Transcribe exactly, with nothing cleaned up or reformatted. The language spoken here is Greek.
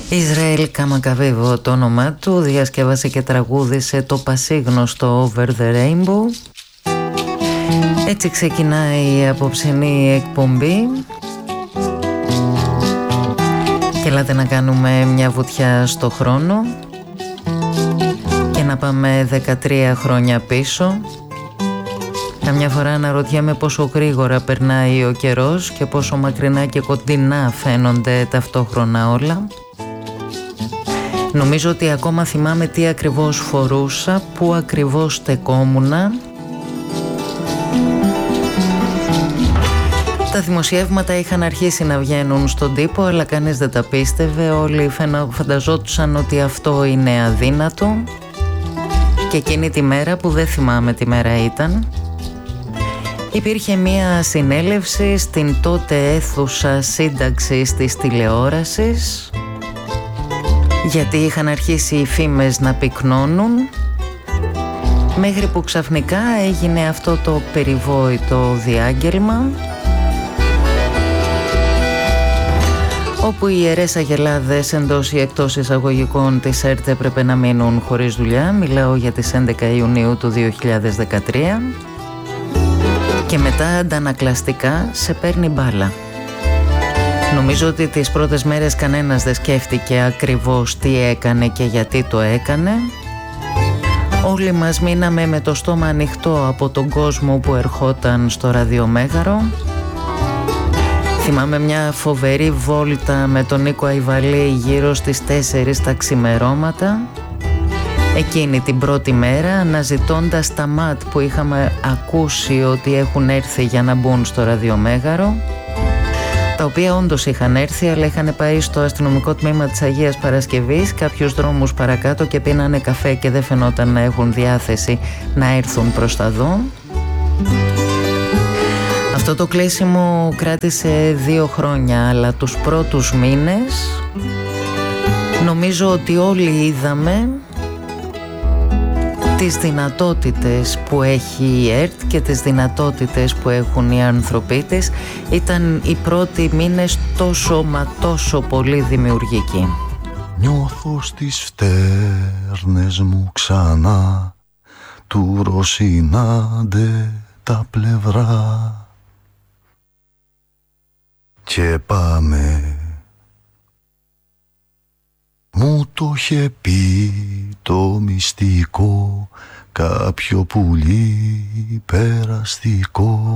Ισραήλ Καμακαβίβο το όνομά του, διασκεύασε και τραγούδισε το πασίγνωστο Over the Rainbow. Έτσι ξεκινάει η απόψινή εκπομπή και ελάτε να κάνουμε μια βουτιά στο χρόνο και να πάμε δεκατρία χρόνια πίσω. Καμιά φορά αναρωτιέμαι πόσο γρήγορα περνάει ο καιρός και πόσο μακρινά και κοντινά φαίνονται ταυτόχρονα όλα. Νομίζω ότι ακόμα θυμάμαι τι ακριβώς φορούσα, πού ακριβώς στεκόμουνα. Τα δημοσιεύματα είχαν αρχίσει να βγαίνουν στον τύπο, αλλά κανείς δεν τα πίστευε. Όλοι φανταζόντουσαν ότι αυτό είναι αδύνατο. Και εκείνη τη μέρα, που δεν θυμάμαι τι μέρα ήταν, υπήρχε μία συνέλευση στην τότε αίθουσα σύνταξης της τηλεόρασης, γιατί είχαν αρχίσει οι φήμες να πυκνώνουν, μέχρι που ξαφνικά έγινε αυτό το περιβόητο διάγγελμα, όπου οι ιερές αγελάδες εντός ή εκτός εισαγωγικών της ΕΡΤ έπρεπε να μείνουν χωρίς δουλειά. Μιλάω για τις έντεκα Ιουνίου του δύο χιλιάδες δεκατρία. Και μετά αντανακλαστικά σε παίρνει μπάλα. Νομίζω ότι τις πρώτες μέρες κανένας δεν σκέφτηκε ακριβώς τι έκανε και γιατί το έκανε. Όλοι μας μείναμε με το στόμα ανοιχτό από τον κόσμο που ερχόταν στο ραδιομέγαρο. Θυμάμαι μια φοβερή βόλτα με τον Νίκο Αϊβαλή γύρω στις τέσσερις τα ξημερώματα, εκείνη την πρώτη μέρα, αναζητώντας τα ματ που είχαμε ακούσει ότι έχουν έρθει για να μπουν στο ραδιομέγαρο, τα οποία όντως είχαν έρθει, αλλά είχαν πάει στο αστυνομικό τμήμα της Αγίας Παρασκευής κάποιους δρόμους παρακάτω και πίνανε καφέ και δεν φαινόταν να έχουν διάθεση να έρθουν προς τα δω. Αυτό το κλείσιμο κράτησε δύο χρόνια, αλλά τους πρώτους μήνες νομίζω ότι όλοι είδαμε τις δυνατότητες που έχει η ΕΡΤ και τις δυνατότητες που έχουν οι άνθρωποι της. Ήταν οι πρώτοι μήνες τόσο μα τόσο πολύ δημιουργικοί. Νιώθω στις φτέρνες μου ξανά του Ρωσινάντε τα πλευρά και πάμε. Μου το είχε πει το μυστικό κάποιο πουλί περαστικό.